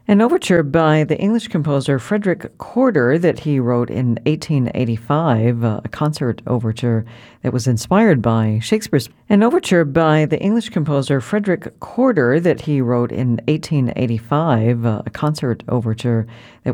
An overture by the English composer Frederick Corder that he wrote in 1885, a concert overture that was inspired by Shakespeare's. An overture by the English composer Frederick Corder that he wrote in 1885, a concert overture that